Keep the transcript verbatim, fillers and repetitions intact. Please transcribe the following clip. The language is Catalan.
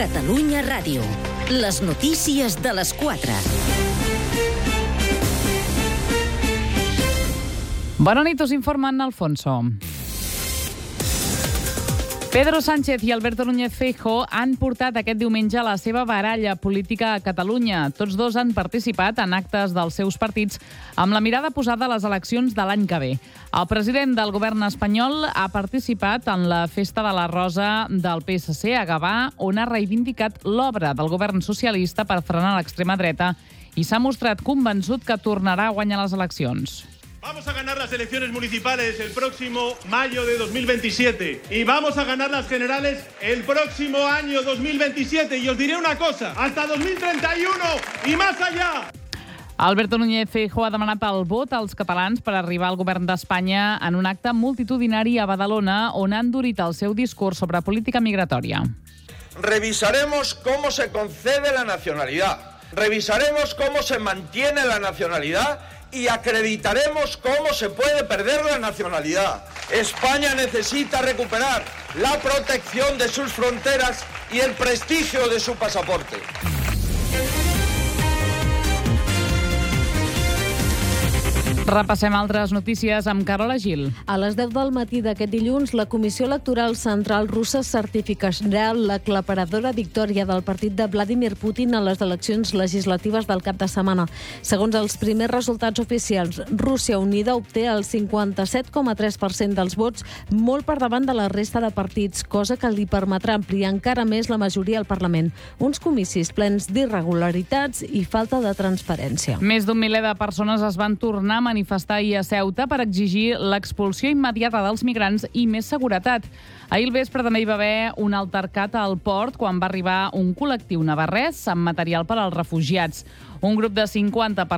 Catalunya Ràdio. Les notícies de les quatre. Bona nit, us informen Alfonso. Pedro Sánchez i Alberto Núñez Feijóo han portat aquest diumenge la seva baralla política a Catalunya. Tots dos han participat en actes dels seus partits amb la mirada posada a les eleccions de l'any que ve. El president del govern espanyol ha participat en la Festa de la Rosa del P S C a Gavà, on ha reivindicat l'obra del govern socialista per frenar l'extrema dreta i s'ha mostrat convençut que tornarà a guanyar les eleccions. Vamos a ganar las elecciones municipales el próximo mayo de dos mil veintisiete y vamos a ganar las generales el próximo año dos mil veintisiete. Y os diré una cosa, hasta dos mil treinta y uno y más allá. Alberto Núñez Feijóo ha demanat el vot als catalans per arribar al govern d'Espanya en un acte multitudinari a Badalona, on ha endurit el seu discurs sobre política migratòria. Revisaremos cómo se concede la nacionalidad, revisaremos cómo se mantiene la nacionalidad y acreditaremos cómo se puede perder la nacionalidad. España necesita recuperar la protección de sus fronteras y el prestigio de su pasaporte. Repassem altres notícies amb Carola Gil. A les deu del matí d'aquest dilluns, la Comissió Electoral Central russa certificarà l'aclaparadora victòria del partit de Vladimir Putin a les eleccions legislatives del cap de setmana. Segons els primers resultats oficials, Rússia Unida obté el cinquanta-set coma tres per cent dels vots, molt per davant de la resta de partits, cosa que li permetrà ampliar encara més la majoria al Parlament. Uns comicis plens d'irregularitats i falta de transparència. Més d'un miler de persones es van tornar a manifestar ahir a Ceuta per exigir l'expulsió immediata dels migrants i més seguretat. Ahir al vespre també hi va haver un altercat al port quan va arribar un col·lectiu navarrès amb material per als refugiats. Un grup de cinquanta persones